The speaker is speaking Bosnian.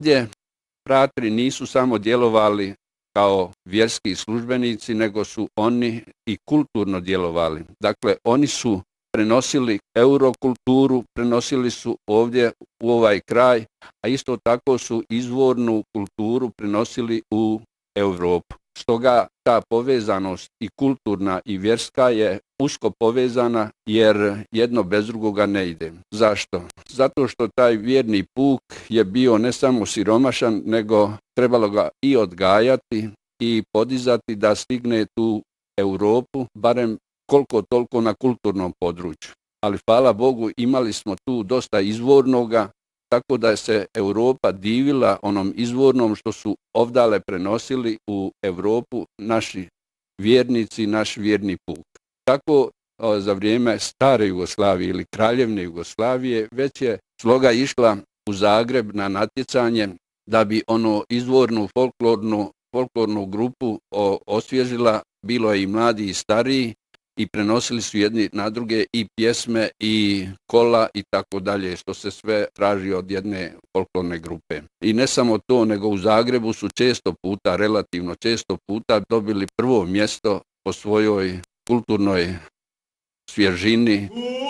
Ovdje fratri nisu samo djelovali kao vjerski službenici, nego su oni i kulturno djelovali. Dakle, oni su prenosili eurokulturu, prenosili su ovdje u ovaj kraj, a isto tako su izvornu kulturu prenosili u Europu. Stoga ta povezanost i kulturna i vjerska je usko povezana, jer jedno bez drugoga ne ide. Zašto? Zato što taj vjerni puk je bio ne samo siromašan, nego trebalo ga i odgajati i podizati da stigne tu Europu, barem koliko toliko na kulturnom području. Ali hvala Bogu, imali smo tu dosta izvornoga, tako da se Europa divila onom izvornom što su ovdale prenosili u Europu naši vjernici, naš vjerni puk. Tako za vrijeme stare Jugoslavije ili kraljevne Jugoslavije već je sloga išla u Zagreb na natjecanje da bi ono izvornu folklornu grupu osvježila, bilo je i mladi i stariji, i prenosili su jedni na druge i pjesme i kola i tako dalje, što se sve traži od jedne folklorne grupe. I ne samo to, nego u Zagrebu su relativno često puta dobili prvo mjesto po svojoj kulturnoj svježini.